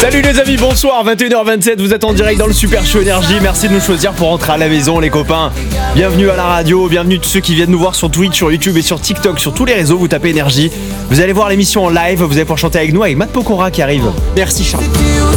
Salut les amis, bonsoir, 21h27, vous êtes en direct dans le Super Show Énergie. Merci de nous choisir pour rentrer à la maison les copains. Bienvenue à la radio, bienvenue tous ceux qui viennent nous voir sur Twitch, sur YouTube et sur TikTok, sur tous les réseaux, vous tapez Énergie. Vous allez voir l'émission en live, vous allez pouvoir chanter avec nous, avec Matt Pokora qui arrive. Merci Charles.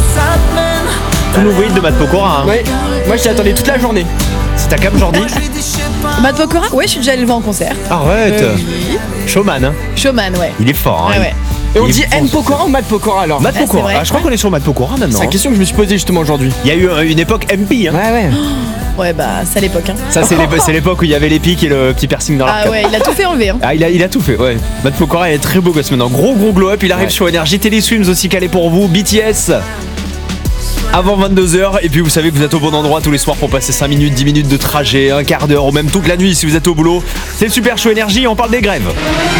Tout nouveau hit de Matt Pokora hein. Ouais, moi je t'attendais toute la journée. C'est ta cam Jordi? Matt Pokora? Ouais, je suis déjà allé le voir en concert. Arrête Oui. Showman hein. Showman, ouais. Il est fort hein. Ouais. Et on dit M Pokora ou Matt Pokora alors? Matt Pokora, c'est vrai. je crois qu'on est sur Matt Pokora maintenant. C'est la question que je me suis posée justement aujourd'hui. Il y a eu une époque MP hein. Ouais. Ouais, bah, c'est à l'époque, hein. Ça c'est l'époque où il y avait les pics et le petit piercing dans l'arcade. Ah ouais, il a tout fait enlever, hein. Ah, il a tout fait, ouais. Matt Pokora, il est très beau gosse maintenant. Gros glow up, il arrive sur Énergie. Téléswims aussi calé pour vous. BTS avant 22h. Et puis vous savez que vous êtes au bon endroit tous les soirs pour passer 5 minutes, 10 minutes de trajet, un quart d'heure ou même toute la nuit si vous êtes au boulot. C'est le Super Show Énergie, on parle des grèves.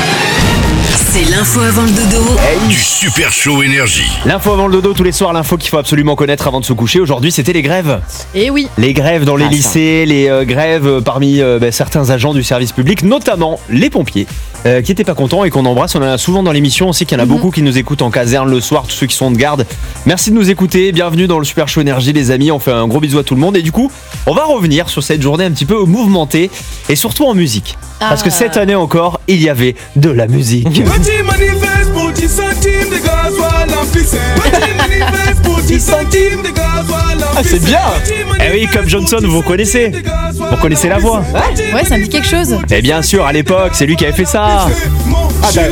C'est l'info avant le dodo. Du Super Show Énergie. L'info avant le dodo tous les soirs, l'info qu'il faut absolument connaître avant de se coucher. Aujourd'hui, c'était les grèves. Et oui. Les grèves dans les lycées, les grèves parmi certains agents du service public, notamment les pompiers, qui étaient pas contents et qu'on embrasse. On en a souvent dans l'émission. On sait qu'il y en a beaucoup qui nous écoutent en caserne le soir, tous ceux qui sont de garde. Merci de nous écouter. Bienvenue dans le Super Show Énergie, les amis. On fait un gros bisou à tout le monde. Et du coup, on va revenir sur cette journée un petit peu mouvementée et surtout en musique. Parce que cette année encore, il y avait de la musique. Petit manifeste pour 10 centimes de gasoil en ficelle. Petit manifeste pour 10 centimes de gasoil en ficelle. Ah c'est bien. Eh oui, comme Johnson, vous connaissez. Vous connaissez la voix. Ouais, ça me dit quelque chose. Et bien sûr, à l'époque, c'est lui qui avait fait ça. Ah bah.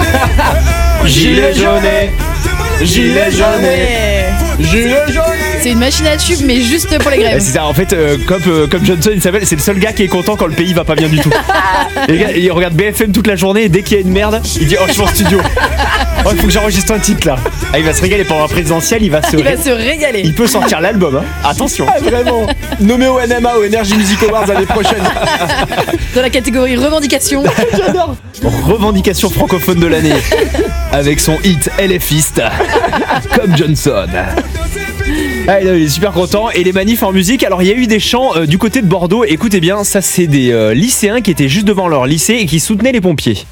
Gilet jaunet. Gilet jaunet. Gilet jaunet. C'est une machine à tube, mais juste pour les grèves. C'est ça, en fait, comme Johnson, il s'appelle, c'est le seul gars qui est content quand le pays va pas bien du tout. Et le gars, il regarde BFM toute la journée et dès qu'il y a une merde, il dit oh je suis en studio. Oh, il faut que j'enregistre un titre là. Ah, il va se régaler pendant la présidentielle, il va se régaler. Il peut sortir l'album, hein. Attention. Ah vraiment. Nommé au NMA, au Energy Music Awards l'année prochaine. Dans la catégorie revendication. J'adore. Revendication francophone de l'année. Avec son hit LFiste. Comme Johnson. Ah, il est super content. Et les manifs en musique, alors il y a eu des chants du côté de Bordeaux. Écoutez bien, ça c'est des lycéens qui étaient juste devant leur lycée et qui soutenaient les pompiers.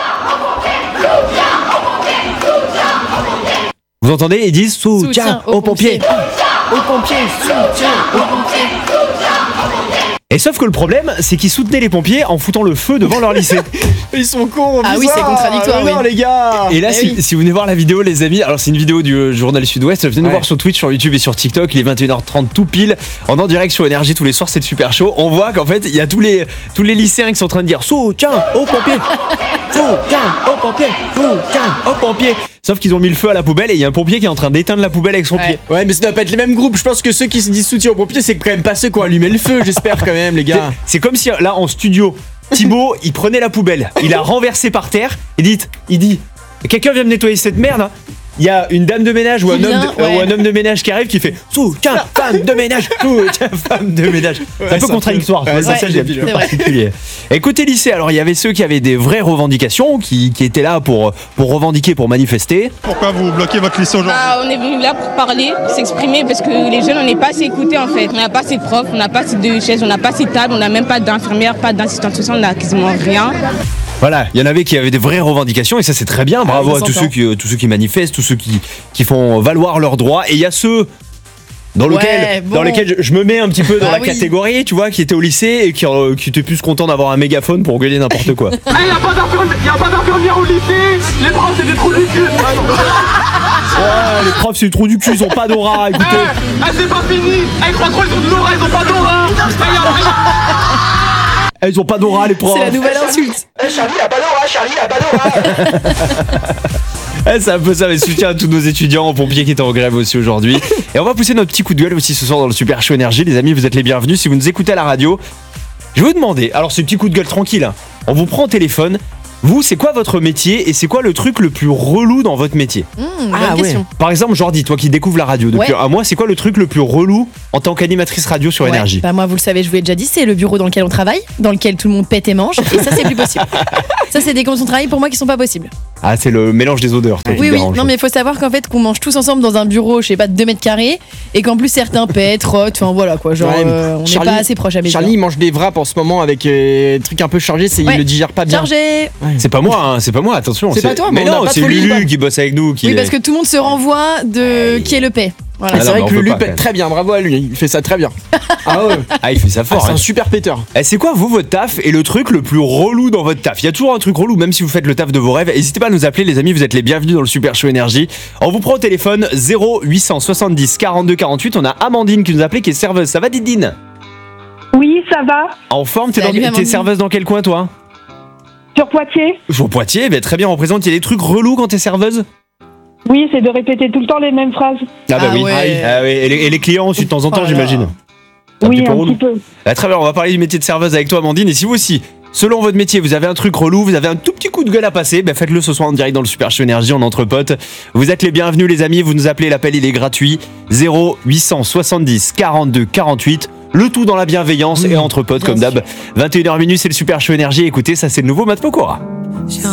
Vous entendez? Ils disent soutien aux pompiers. Aux pompiers, soutien aux pompiers. Et sauf que le problème, c'est qu'ils soutenaient les pompiers en foutant le feu devant leur lycée. Ils sont cons. Ah oui, c'est contradictoire, Non oui. les gars. Et là, Eh oui. si vous venez voir la vidéo, les amis, alors c'est une vidéo du journal Sud-Ouest. Venez nous voir sur Twitch, sur YouTube et sur TikTok. Il est 21h30 tout pile. En direct sur Énergie tous les soirs, c'est le Super Show. On voit qu'en fait, il y a tous les lycéens qui sont en train de dire soutien aux pompiers. Soutien aux pompiers. Soutien aux pompiers. Sauf qu'ils ont mis le feu à la poubelle et il y a un pompier qui est en train d'éteindre la poubelle avec son pied. Ouais mais ça doit pas être les mêmes groupes. Je pense que ceux qui se disent soutien aux pompiers, c'est quand même pas ceux qui ont allumé le feu. J'espère quand même les gars. C'est comme si là en studio, Thibaut, il prenait la poubelle, il a renversé par terre et il dit quelqu'un vient me nettoyer cette merde hein. Il y a une dame de ménage ou un homme de ménage qui arrive qui fait soutien femme de ménage, soutien femme de ménage. C'est un peu contradictoire, ouais, ça j'ai un petit peu particulier. Écoutez lycée, alors il y avait ceux qui avaient des vraies revendications, qui étaient là pour revendiquer, pour manifester. Pourquoi vous bloquez votre lycée aujourd'hui? On est venu là pour parler, pour s'exprimer, parce que les jeunes, on n'est pas assez écoutés en fait. On n'a pas assez de profs, on n'a pas assez de chaises, on n'a pas assez de tables, on n'a même pas d'infirmières, pas d'assistante sociale, on n'a quasiment rien. Voilà, il y en avait qui avaient des vraies revendications et ça c'est très bien, bravo à tous ceux qui manifestent, tous ceux qui font valoir leurs droits. Et il y a ceux dans lesquels je me mets un petit peu dans la catégorie, tu vois, qui étaient au lycée et qui étaient plus contents d'avoir un mégaphone pour gueuler n'importe quoi. Il n'y a pas d'infirmière au lycée. Les profs c'est des trous du cul. Ouais, les profs c'est des trous du cul, ils ont pas d'aura, écoutez. C'est pas fini. Ils croient trop, ils ont de l'aura, ils ont pas d'aura. Ils ont pas d'aura les profs. C'est la nouvelle insulte. Charlie a pas d'aura, Charlie a pas d'aura. C'est un peu ça, mais soutien à tous nos étudiants, aux pompiers qui étaient en grève aussi aujourd'hui. Et on va pousser notre petit coup de gueule aussi ce soir dans le Super Show Énergie. Les amis, vous êtes les bienvenus. Si vous nous écoutez à la radio, je vais vous demander, alors c'est un petit coup de gueule tranquille, hein. On vous prend au téléphone. Vous, c'est quoi votre métier et c'est quoi le truc le plus relou dans votre métier? Bonne question. Par exemple, Jordi, toi qui découvres la radio depuis un mois, c'est quoi le truc le plus relou en tant qu'animatrice radio sur Énergie? Bah moi, vous le savez, je vous l'ai déjà dit, c'est le bureau dans lequel on travaille, dans lequel tout le monde pète et mange, et ça c'est plus possible. Ça c'est des conditions de travail pour moi qui sont pas possibles. Ah, c'est le mélange des odeurs, toi, qui Oui, te oui. dérange. Non, mais il faut savoir qu'en fait, qu'on mange tous ensemble dans un bureau, je sais pas, de 2 mètres carrés, et qu'en plus certains pètent, rotent, enfin voilà quoi. Genre, Ouais, on n'est Charlie- pas assez proche à mes Charlie il mange des wraps en ce moment avec des trucs un peu chargés, Ouais. il le digère pas bien. Chargé. C'est pas moi, hein, c'est pas moi, attention. C'est pas toi, mais mais on non, a pas c'est trop Lulu libre. qui bosse avec nous. Qui Oui, est- parce que tout le monde se renvoie de qui est le paix. Voilà. Ah c'est non, vrai mais que on Lulu peut pas, pète quand très bien, bravo à lui, il fait ça très bien. Ah ouais, Ah, il fait ça fort. c'est hein. un super péteur. Eh, c'est quoi, vous, votre taf et le truc le plus relou dans votre taf? Il y a toujours un truc relou, même si vous faites le taf de vos rêves. N'hésitez pas à nous appeler, les amis, vous êtes les bienvenus dans le Super Show Énergie. On vous prend au téléphone 0870 42 48. On a Amandine qui nous a appelé, qui est serveuse. Ça va, Didine? Oui, ça va. En forme? T'es Salut, t'es Amandine. serveuse dans quel coin, toi? Sur Poitiers. Sur Poitiers, ben, très bien représente. Il y a des trucs relous quand t'es serveuse? Oui, c'est de répéter tout le temps les mêmes phrases. Ah, bah Ah oui. ouais. Ah oui. Et les clients aussi, de temps en temps, Oh là là. j'imagine. Oui, peu un relou. petit peu. À travers, on va parler du métier de serveuse avec toi, Amandine. Et si vous aussi, selon votre métier, vous avez un truc relou, vous avez un tout petit coup de gueule à passer, ben faites-le ce soir en direct dans le Super Show Énergie, en entre potes. Vous êtes les bienvenus, les amis. Vous nous appelez, l'appel il est gratuit. 0870 42 48. Le tout dans la bienveillance et entre potes, bien comme d'hab. 21h minuit, c'est le Super Show Énergie. Écoutez, ça c'est le nouveau Matt Pokora.